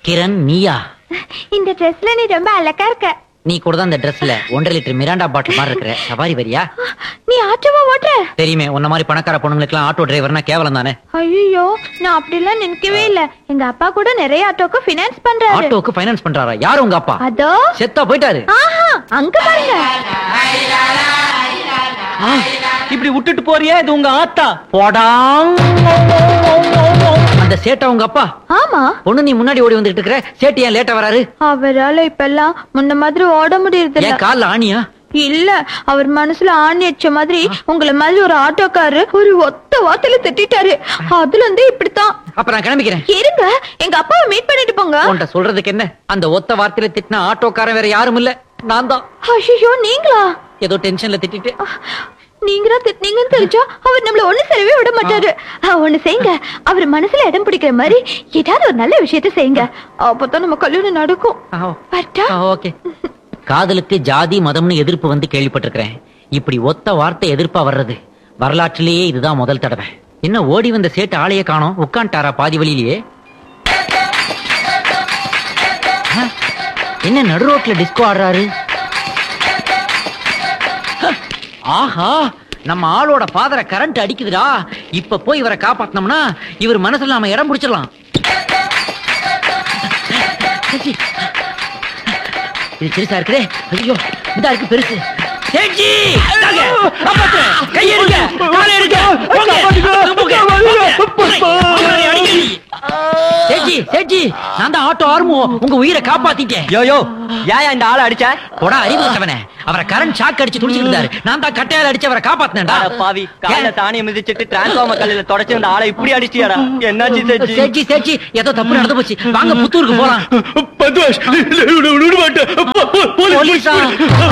கிரண் நீயா? இந்த ட்ரெஸ்ல நீ ரொம்ப அழகா இருக்க. நீ கூட தான் இந்த ட்ரெஸ்ல 1.5 லிட்டர் மிராண்டா பாட்டில் மாதிரி இருக்கிற. சவாரி வரியா? நீ ஆட்டோவா ஓட்டுற? தெரியுமே, உன்ன மாதிரி பணக்கார பொண்ணுங்களுக்குலாம் ஆட்டோ டிரைவர்னா கேவலம் தானே. ஐயோ, நான் அப்படிலாம் நினைக்கவே இல்ல. எங்க அப்பா கூட நிறைய ஆட்டோக்கு ஃபைனான்ஸ் பண்றாரு. ஆட்டோக்கு ஃபைனான்ஸ் பண்றாரா? யாரு உங்க அப்பா? அதோ செத்தா போயிட்டாரு. ஆஹா, அங்க பாருங்க. இப்படி விட்டுட்டு போறியா? இது உங்க ஆத்தா. போடா. அந்த சேட்டா உங்க அப்பா? ஆமா. பொண்ணு நீ முன்னாடி ஓடி வந்துட்டு இருக்கிற, சேட்டு ஏன் லேட்டா வராரு? அவரால இப்பெல்லாம் முன்ன மாதிரி ஓட முடியறது இல்ல. ஏன் கால்ல ஆணியா? இல்ல, அவர் மனசுல ஆணி அடிச்ச மாதிரி உங்களை மாதிரி ஒரு ஆட்டோக்காரு ஒரு ஒத்த வார்த்தையில திட்டாரு. அதுல இருந்து இப்படித்தான். அப்ப நான் கிளம்பிக்கிறேன். இருங்க, எங்க அப்பாவை மீட் பண்ணிட்டு போங்க. உன்கிட்ட சொல்றதுக்கு என்ன? அந்த ஒத்த வார்த்தையில திட்டின ஆட்டோக்காரன் வேற யாரும் இல்ல, நான் தான். ஐயோ, நீங்களா? ஏதோ டென்ஷன்ல திட்டிட்டு. நீங்களா திட்டினீங்கன்னு தெரிஞ்சா அவர் நம்மள ஒண்ணு செய்யவே விட மாட்டாரு. ஒண்ணு செய்யுங்க, அவர் மனசுல இடம் பிடிக்கிற மாதிரி ஏதாவது ஒரு நல்ல விஷயத்த செய்யுங்க. அப்பதான் நம்ம கல்யாணம் நடக்கும். பட்டா? ஓகே. காதலுக்கு ஜாதி மதம்னு எதிர்ப்பு வந்து கேள்விப்பட்டிருக்கிறேன். இப்படி ஒத்த வார்த்தை எதிர்ப்பா வர்றது வரலாற்றிலேயே இதுதான் முதல் தடவை. என்ன ஓடி வந்த சேட்டு ஆளையே காணோம், உட்காந்துட்டாரா பாதி வழியிலேயே? என்ன நடு ரோட்ல டிஸ்கோ ஆடுறாரு? ஆஹா, நம்ம ஆளோட ஃபாதரை கரண்ட் அடிக்குதுடா. இப்ப போய் இவரை காப்பாத்தினோம்னா இவர் மனசுல நாம இடம் பிடிச்சிடலாம். இது பெருசா இருக்குதே. ஐயோ, இதா இருக்கு பெருசு. சேட்ஜி, கையெடுங்க, காலை எடுங்க. சேட்ஜி, சேட்ஜி, நான் தான் ஆட்டோ ஆர்மோ, உங்க உயிரை காப்பாத்திட்டேன். யோயோ, ஏன் இந்த ஆளை அடிச்ச? போடா அறிவு கட்டவனே. அவரை கரண்ட் ஷாக் அடிச்சு துடிச்சிட்டு இருந்தாரு. நான் தான் கட்டையால அடிச்சு அவரை காப்பாத்தினேன்டா. பாவி, காலைல தானியம் மிதிச்சிட்டு டிரான்ஸ்ஃபார்மர் கல்லில தொடச்சு இந்த ஆளை இப்படி அடிச்சியாடா? என்னாச்சு சேட்ஜி? சேட்ஜி, சேட்ஜி, ஏதோ தப்பு நடந்து போச்சு. வாங்க புத்தூருக்கு போலாம். பத்வாஷ், போலீஸா?